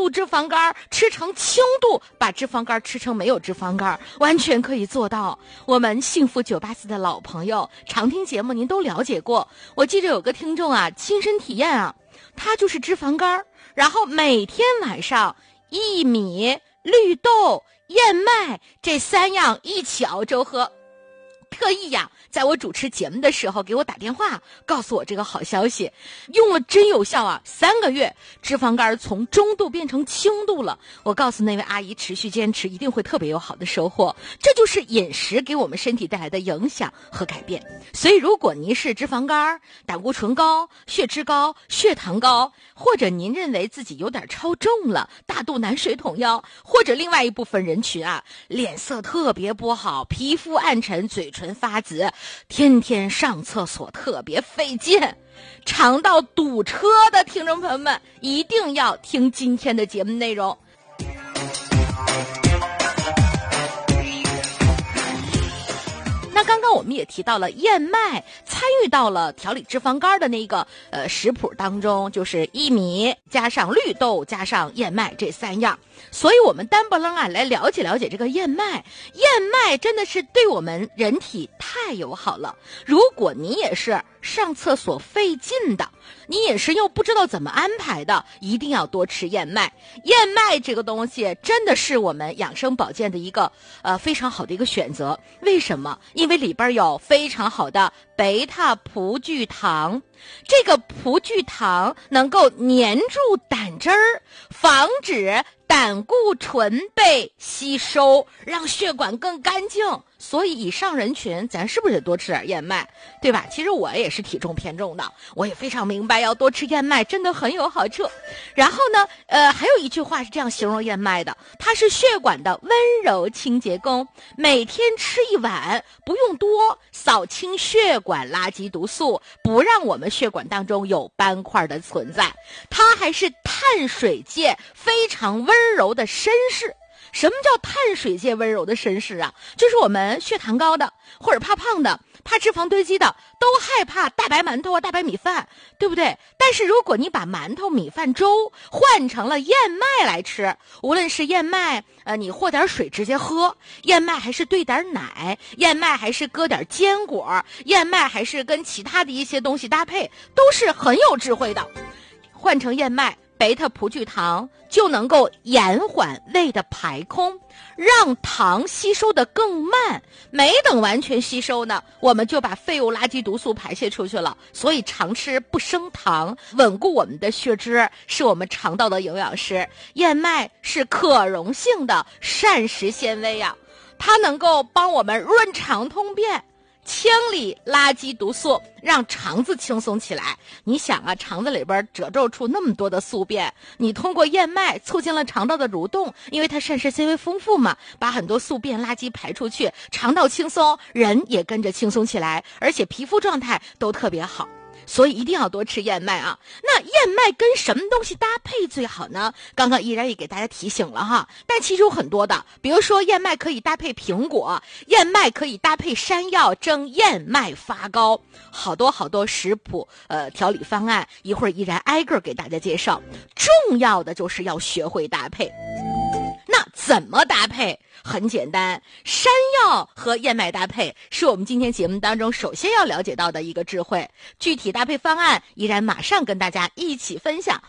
度脂肪肝吃成轻度，把脂肪肝吃成没有脂肪肝，完全可以做到。我们幸福984的老朋友常听节目您都了解过，我记着有个听众啊亲身体验啊，他就是脂肪肝，然后每天晚上薏米、绿豆、燕麦这3样一起熬粥喝，特意呀在我主持节目的时候给我打电话告诉我这个好消息，用了真有效啊，3个月脂肪肝从中度变成轻度了。我告诉那位阿姨持续坚持一定会特别有好的收获，这就是饮食给我们身体带来的影响和改变。所以如果您是脂肪肝、胆固醇高、血脂高、血糖高，或者您认为自己有点超重了，大肚腩、水桶腰，或者另外一部分人群啊脸色特别不好，皮肤暗沉，嘴唇发紫，天天上厕所特别费劲，肠道堵车的听众朋友们一定要听今天的节目内容。那刚刚我们也提到了燕麦参与到了调理脂肪肝的那个食谱当中，就是薏米加上绿豆加上燕麦这3样。所以我们单不楞啊来了解了解这个燕麦。燕麦真的是对我们人体太友好了。如果你也是上厕所费劲的，你饮食又不知道怎么安排的，一定要多吃燕麦。燕麦这个东西真的是我们养生保健的一个非常好的一个选择。为什么？因为里边有非常好的贝塔葡聚糖，这个葡聚糖能够粘住胆汁儿，防止胆固醇被吸收，让血管更干净。所以以上人群咱是不是得多吃点燕麦，对吧？其实我也是体重偏重的，我也非常明白要多吃燕麦真的很有好处。然后呢还有一句话是这样形容燕麦的，它是血管的温柔清洁工，每天吃1碗，不用多，扫清血管垃圾毒素，不让我们血管当中有斑块的存在。它还是碳水界非常温柔的绅士。什么叫碳水界温柔的绅士啊？就是我们血糖高的或者怕胖的、怕脂肪堆积的，都害怕大白馒头啊、大白米饭，对不对？但是如果你把馒头、米饭、粥换成了燕麦来吃，无论是燕麦你和点水直接喝，燕麦还是兑点奶，燕麦还是搁点坚果，燕麦还是跟其他的一些东西搭配，都是很有智慧的。换成燕麦，贝塔葡聚糖就能够延缓胃的排空，让糖吸收的更慢，没等完全吸收呢，我们就把废物垃圾毒素排泄出去了。所以常吃不升糖，稳固我们的血脂，是我们肠道的营养师。燕麦是可溶性的膳食纤维啊，它能够帮我们润肠通便，清理垃圾毒素，让肠子轻松起来。你想啊，肠子里边褶皱出那么多的宿便，你通过燕麦促进了肠道的蠕动，因为它膳食纤维丰富嘛，把很多宿便垃圾排出去，肠道轻松，人也跟着轻松起来，而且皮肤状态都特别好。所以一定要多吃燕麦啊。那燕麦跟什么东西搭配最好呢？刚刚依然也给大家提醒了哈，但其实有很多的，比如说燕麦可以搭配苹果，燕麦可以搭配山药蒸燕麦发糕，好多好多食谱调理方案，一会儿依然挨个给大家介绍。重要的就是要学会搭配。那怎么搭配？很简单，山药和燕麦搭配是我们今天节目当中首先要了解到的一个智慧。具体搭配方案依然马上跟大家一起分享。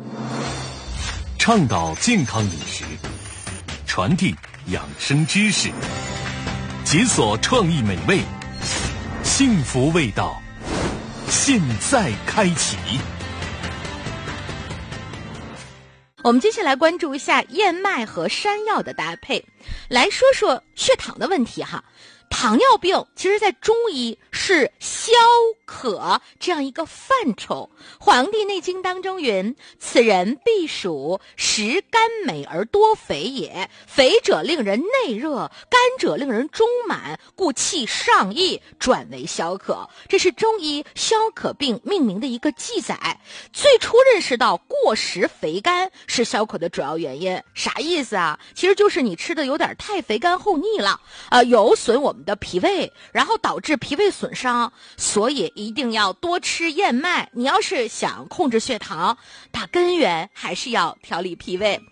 倡导健康饮食，传递养生知识，解锁创意美味，幸福味道，现在开启。 我们接下来关注一下燕麦和山药的搭配，来说说血糖的问题哈。糖尿病其实在中医是消渴这样一个范畴。黄帝内经当中云：此人必属食甘美而多肥也，肥者令人内热，甘者令人中满，故气上溢，转为消渴。这是中医消渴病命名的一个记载。最初认识到过食肥甘是消渴的主要原因。啥意思啊？其实就是你吃的有点太肥甘厚腻了，有损我们的脾胃，然后导致脾胃损伤，所以一定要多吃燕麦。你要是想控制血糖，打根源还是要调理脾胃。